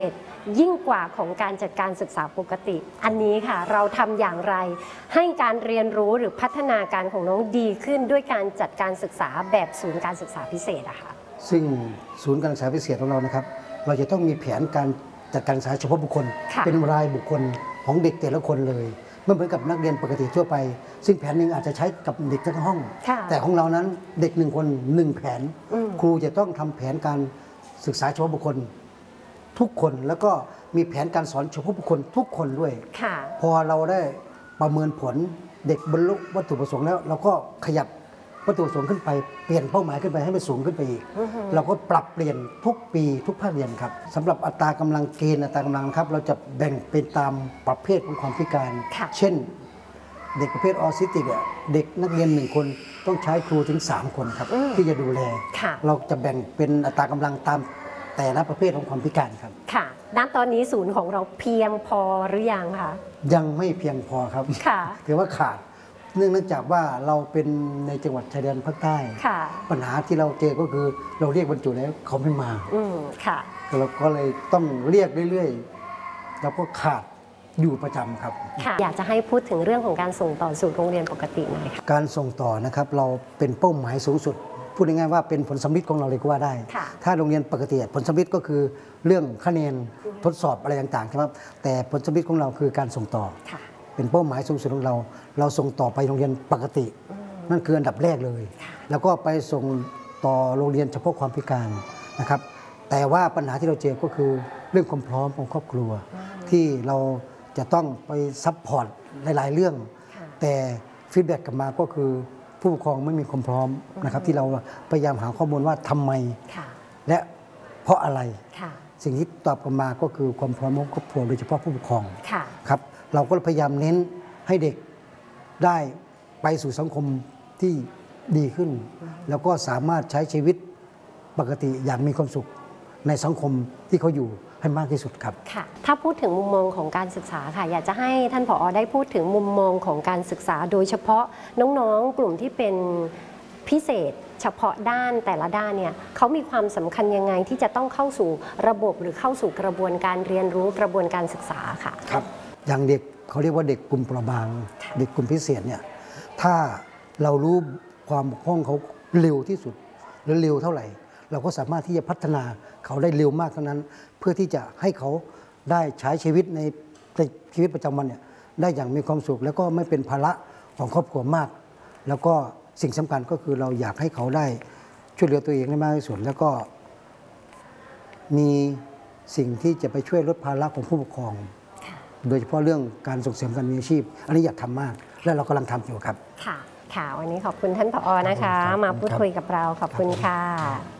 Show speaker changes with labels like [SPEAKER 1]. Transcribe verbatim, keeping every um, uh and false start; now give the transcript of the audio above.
[SPEAKER 1] ยิ่งกว่าของการจัดการศึกษาปกติอันนี้ค่ะเราทำอย่างไรให้การเรียนรู้หรือพัฒนาการของน้องดีขึ้นด้วยการจัดการศึกษาแบบศูนย์การศึกษาพิเศษอะค่ะ
[SPEAKER 2] ซึ่งศูนย์การศึกษาพิเศษของเรานะครับเราจะต้องมีแผนการจัดการศึกษาเฉพาะบุคคลเป็นรายบุคคลของเด็กแต่ละคนเลยไม่เหมือนกับนักเรียนปกติทั่วไปซึ่งแผนหนึ่งอาจจะใช้กับเด็กทั้งห้องแต่ของเรานั้นเด็กหนึ่งคนหนึ่งแผนครูจะต้องทำแผนการศึกษาเฉพาะบุคคลทุกคนแล้วก็มีแผนการสอนเฉพาะบุคคลทุกคนด้วยพอเราได้ประเมินผลเด็กบรรลุวัตถุประสงค์แล้วเราก็ขยับวัตถุประสงค์ขึ้นไปเปลี่ยนเป้าหมายขึ้นไปให้มันสูงขึ้นไปอีกเราก็ปรับเปลี่ยนทุกปีทุกภาคเรียนครับสำหรับอัตรากำลังเกณฑ์อัตรากำลังครับเราจะแบ่งเป็นตามประเภทของความพิการเช่นเด็กประเภทออทิสติกเด็กนักเรียนหนึ่งคนต้องใช้ครูถึงสามคนครับที่จะดูแลเราจะแบ่งเป็นอัตรากำลังตามแต่ละประเภทของความพิการครับ
[SPEAKER 1] ค่ะณตอนนี้ศูนย์ของเราเพียงพอหรือยังคะ
[SPEAKER 2] ยังไม่เพียงพอครับถือว่าขาดเนื่องจากว่าเราเป็นในจังหวัดชายแดนภาคใต้ปัญหาที่เราเจอก็คือเราเรียกบรรจุแล้วเขาไม่มาเราก็เลยต้องเรียกเรื่อยๆแล้วก็ขาดอยู่ประจำครับ
[SPEAKER 1] อยากจะให้พูดถึงเรื่องของการส่งต่อสู่โรงเรียนปกติหน่อยค่ะ
[SPEAKER 2] การส่งต่อนะครับเราเป็นเป้าหมายสูงสุดพูดง่ายๆว่าเป็นผลสำลิดของเราเลยก็ว่าได้ถ้าโรงเรียนปกติผลสำลิดก็คือเรื่องคะแนนทดสอบอะไรต่างๆครับแต่ผลสำลิดของเราคือการส่งต่อเป็นเป้าหมายสูงสุดของเราเราส่งต่อไปโรงเรียนปกตินั่นคืออันดับแรกเลยแล้วก็ไปส่งต่อโรงเรียนเฉพาะความพิการนะครับแต่ว่าปัญหาที่เราเจอก็คือเรื่องความพร้อมของครอบครัวที่เราจะต้องไปซัพพอร์ตหลายๆเรื่องแต่ฟีดแบ็กกลับมาก็คือผู้ปกครองไม่มีความพร้อมนะครับที่เราพยายามหาข้อมูลว่าทำไมและเพราะอะไรสิ่งที่ตอบกลับมาก็คือความพร้อมของครอบครัวโดยเฉพาะผู้ปกครองครับเราก็พยายามเน้นให้เด็กได้ไปสู่สังคมที่ดีขึ้นแล้วก็สามารถใช้ชีวิตปกติอย่างมีความสุขในสังคมที่เขาอยู่ให้มากที่สุดครับ
[SPEAKER 1] ค่ะถ้าพูดถึงมุมมองของการศึกษาค่ะอยากจะให้ท่านผอ.ได้พูดถึงมุมมองของการศึกษาโดยเฉพาะน้องๆกลุ่มที่เป็นพิเศษเฉพาะด้านแต่ละด้านเนี่ยเขามีความสำคัญยังไงที่จะต้องเข้าสู่ระบบหรือเข้าสู่กระบวนการเรียนรู้กระบวนการศึกษาค่ะ
[SPEAKER 2] ครับอย่างเด็กเขาเรียกว่าเด็กกลุ่มเปราะบางเด็กกลุ่มพิเศษเนี่ยถ้าเรารู้ความบกพร่องเขาเร็วที่สุดหรือเร็วเท่าไหร่เราก็สามารถที่จะพัฒนาเขาได้เร็วมากเท่านั้นเพื่อที่จะให้เขาได้ใช้ชีวิตในชีวิตประจำวันเนี่ยได้อย่างมีความสุขแล้วก็ไม่เป็นภาระของครอบครัวมากแล้วก็สิ่งสำคัญก็คือเราอยากให้เขาได้ช่วยเหลือตัวเองได้มากที่สุดแล้วก็มีสิ่งที่จะไปช่วยลดภาระของผู้ปกครองโดยเฉพาะเรื่องการส่งเสริมการมีอาชีพอันนี้อยากทำมากและเรากำลังทำอยู่ครับ
[SPEAKER 1] ค่ะค่ะวันนี้ขอบคุณท่านผอ.นะคะมาพูดคุยกับเราขอบคุณค่ะ